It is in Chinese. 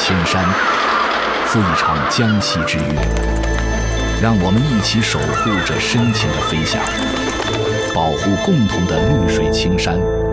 千山，赴一场江西之约。让我们一起守护这深情的飞翔，保护共同的绿水青山。